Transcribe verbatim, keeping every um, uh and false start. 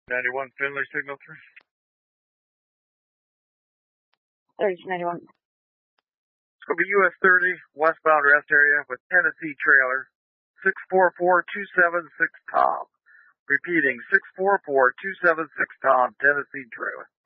ninety-one Finley, signal three. thirty-two ninety-one. It's going to be U S thirty, westbound rest area with Tennessee trailer, six four four two seven six Tom. Repeating, six four four two seven six Tom, Tennessee trailer.